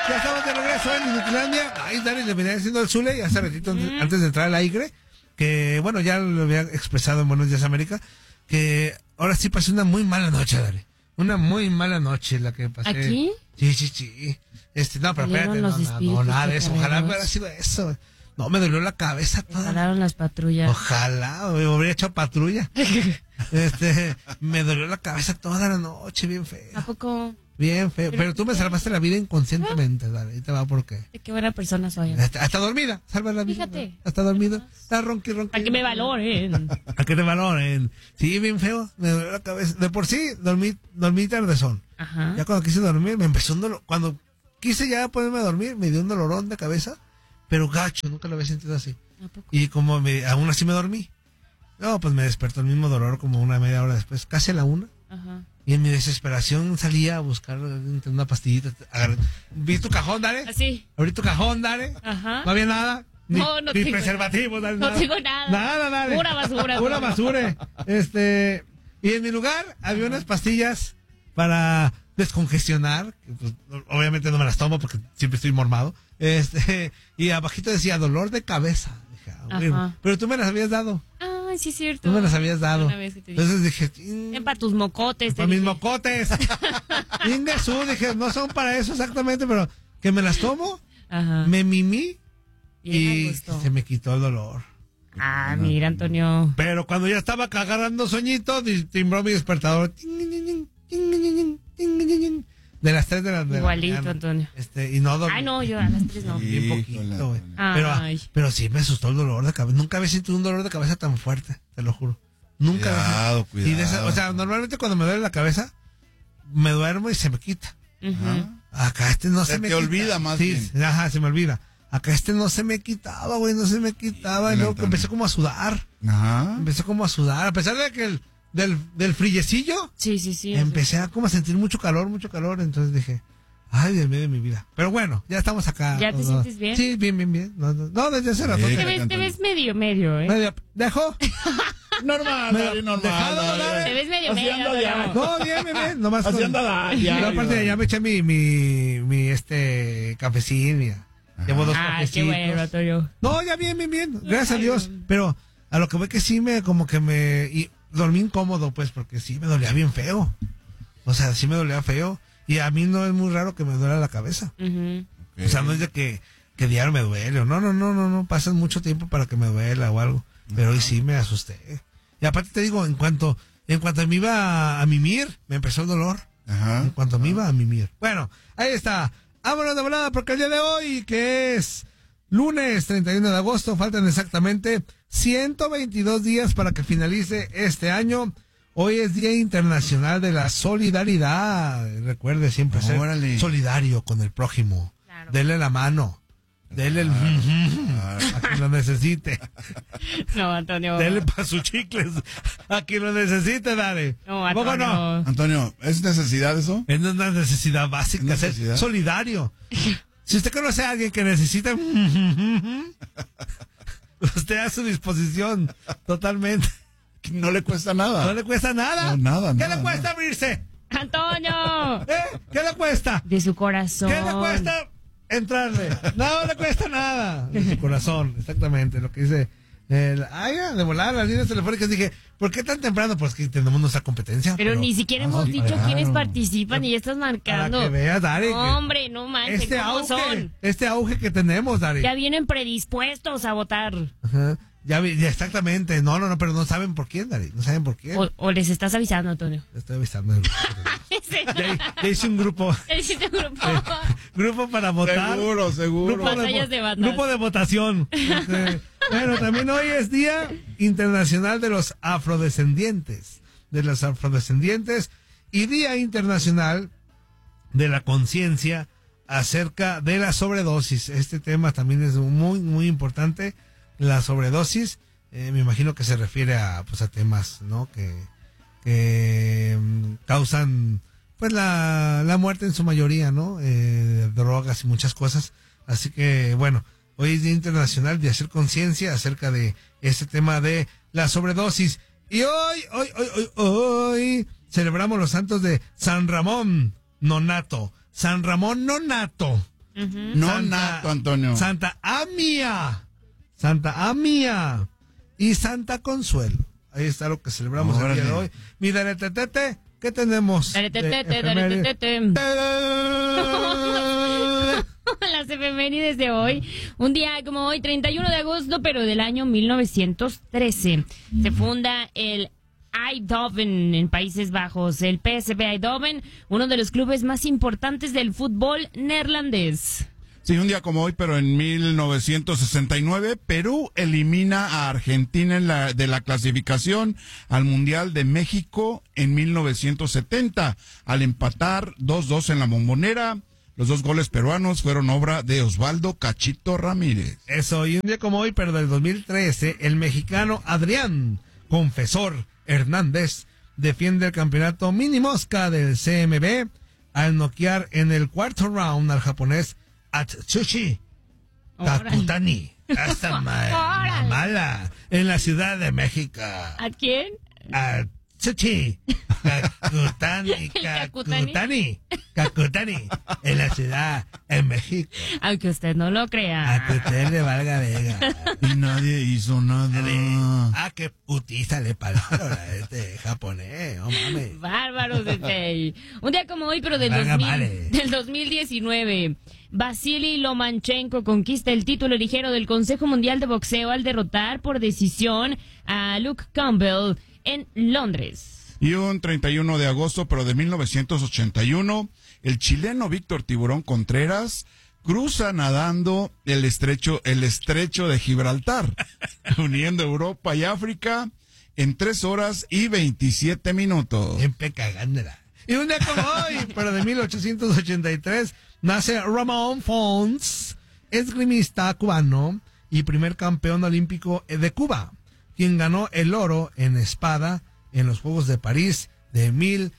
Ya estamos de regreso en Inutilandia. Ahí Dani le venía diciendo al Zule y hace ratito antes de entrar al aire, que bueno, ya lo había expresado en Buenos Días América, que ahora sí pasé una muy mala noche, Dani. Una muy mala noche la que pasé. ¿Aquí? Sí. No, pero espérate, no, nada de eso. Ojalá hubiera sido eso. No, me dolió la cabeza toda. Jalaron las patrullas. Ojalá, me hubiera hecho patrulla. Me dolió la cabeza toda la noche, bien feo. ¿A poco? Bien feo. Pero tú me salvaste la vida inconscientemente, dale. Ahí te va por qué. Qué buena persona soy. Hasta dormida, salva la vida. Fíjate. Hasta dormida. Está ronqui. Para que me valoren. A que te valoren. Sí, bien feo. Me dolió la cabeza. De por sí, dormí tardezón. Ajá. Ya cuando quise dormir, me empezó un dolor. Cuando quise ya ponerme a dormir, me dio un dolorón de cabeza. Pero gacho, nunca lo había sentido así. ¿A poco? Y como aún así me dormí. No, pues me despertó el mismo dolor como una media hora después, casi a la 1. Ajá. Y en mi desesperación salía a buscar entre una pastillita. Vi tu cajón, dale. Así. Abrí tu cajón, dale. Ajá. No había nada. No ni tengo preservativo, dale. No tengo nada. Nada, dale. Pura basura. Pura basura. Y en mi lugar había unas pastillas para descongestionar. Pues, obviamente no me las tomo porque siempre estoy mormado. Y abajito decía dolor de cabeza. Dije, Ajá. pero tú me las habías dado. Ay, sí es cierto. Tú me las habías dado. Una vez que te dije. Entonces dije, Ven para tus mocotes. para mis mocotes. Ingesú, dije, no son para eso exactamente, pero que me las tomo, Ajá. me mimí Bien a y gusto. se me quitó el dolor. Ah, mira, Antonio. Pero cuando ya estaba agarrando sueñito, timbró mi despertador. De las 3 de la mañana. Igualito, Antonio. Y no dormí. Ay, no, yo a las 3 no. Bien poquito, güey. Ay. Pero sí me asustó el dolor de cabeza. Nunca había sentido un dolor de cabeza tan fuerte, te lo juro. Nunca. Cuidado. Y o sea, normalmente cuando me duele la cabeza, me duermo y se me quita. Ujú. Acá no se me te quita. olvida más Sí, bien. ajá, se me olvida. Acá no se me quitaba, güey, no se me quitaba. Y luego que empecé como a sudar. Ajá. Empecé como a sudar. A pesar de que del frillecillo, Sí. empecé a como a sentir mucho calor. Entonces dije, ay, Dios mío de mi vida. Pero bueno, ya estamos acá. ¿Ya te sientes bien? Sí, bien. No, desde hace rato. Sí, Te ves medio, ¿eh? ¿Dejo? Normal, Dari, normal. Dejado, Dari. Dari. Te ves medio. Así anda ya. No, bien. Nomás Así anda Dari. Yo aparte ya me eché mi cafecín, mira. Llevo 2 Ah, cafecitos. qué bueno, Antonio. No, ya bien. Gracias a Dios. Pero a lo que voy que sí y dormí incómodo, pues, porque sí me dolía bien feo. O sea, sí me dolía feo. Y a mí no es muy raro que me duela la cabeza. Ujú. O sea, no es de que diario me duele. O no. Pasa mucho tiempo para que me duela o algo. Pero hoy sí me asusté. Y aparte te digo, en cuanto me iba a mimir, me empezó el dolor. Ajá. En cuanto me iba a mimir. Bueno, ahí está. Vámonos de volada porque el día de hoy, que es lunes 31 de agosto, faltan exactamente 122 días para que finalice este año. Hoy es Día Internacional de la Solidaridad. Recuerde siempre ser solidario con el prójimo. Claro. Dele la mano. Dele a quien lo necesite. No, Antonio. Dele para sus chicles a quien lo necesite, dale. No, ¿A poco Antonio. no? Antonio, ¿es necesidad eso? Es una necesidad básica, ¿Necesidad? ser solidario. Si usted conoce a alguien que necesita, usted a su disposición, totalmente. No le cuesta nada. No le cuesta nada. No, nada, ¿Qué nada, le cuesta nada. abrirse? Antonio. ¿Qué le cuesta? De su corazón. ¿Qué le cuesta entrarle? No le cuesta nada. De su corazón, exactamente, lo que dice. De volar las líneas telefónicas, dije, ¿por qué tan temprano? Pues que tenemos nuestra competencia. Pero ni siquiera hemos dicho claro. quiénes participan y ya estás marcando. Para que veas, Dari. No, hombre, no manches, ¿cómo son? Este auge que tenemos, Dari. Ya vienen predispuestos a votar. Ajá. Ya exactamente. No, pero no saben por quién, Dari. No saben por quién. O les estás avisando, Antonio. Le estoy avisando. Ya hice un grupo. Hiciste un grupo. Grupo para votar. Seguro. Batallas de bandas. Grupo de votación. Bueno, también hoy es Día Internacional de los Afrodescendientes. Y Día Internacional de la Conciencia acerca de la sobredosis. Este tema también es muy, muy importante. La sobredosis, me imagino que se refiere a temas, ¿no? Que causan, pues, la muerte en su mayoría, ¿no? Drogas y muchas cosas. Así que, bueno, hoy es Día Internacional de hacer conciencia acerca de este tema de la sobredosis. Y hoy celebramos los santos de San Ramón Nonato. San Ramón Nonato. No nato, Antonio. Santa Amia. Santa Amia. Y Santa Consuelo. Ahí está lo que celebramos el día de hoy. Mi Daretetete, ¿qué tenemos? Daretetete. Las efemérides de hoy. Un día como hoy, 31 de agosto, pero del año 1913. Se funda el Eindhoven en Países Bajos. El PSV Eindhoven, uno de los clubes más importantes del fútbol neerlandés. Sí, un día como hoy, pero en 1969, Perú elimina a Argentina de la clasificación al Mundial de México en 1970, al empatar 2-2 en la Bombonera. Los 2 goles peruanos fueron obra de Osvaldo Cachito Ramírez. Eso, y un día como hoy, pero del 2013, el mexicano Adrián Confesor Hernández defiende el campeonato mini mosca del CMB al noquear en el cuarto round al japonés Atsushi Kakutani. Hasta mala. En la Ciudad de México. ¿A quién? Atsushi Kakutani. En la Ciudad de México. Aunque usted no lo crea. A que usted le valga vega. Y nadie hizo nada. Qué putiza le pagaron a este japonés. No mames. Bárbaro, Sensei. Un día como hoy, pero del 2019. Vasily Lomachenko conquista el título ligero del Consejo Mundial de Boxeo al derrotar por decisión a Luke Campbell en Londres. Y un 31 de agosto, pero de 1981, el chileno Víctor Tiburón Contreras cruza nadando el estrecho de Gibraltar, uniendo Europa y África en 3 horas y 27 minutos. Siempre cagándola. Y un día como hoy, pero de 1883, nace Ramón Fons, esgrimista cubano y primer campeón olímpico de Cuba, quien ganó el oro en espada en los Juegos de París de 1900.